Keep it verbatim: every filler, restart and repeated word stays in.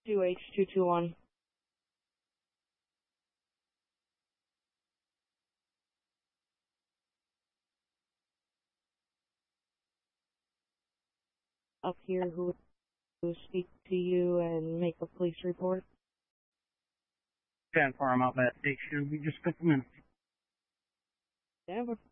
two H two two one. Up here who will speak to you and make a police report. ten four, I'm out that station. We just took a minute. Denver.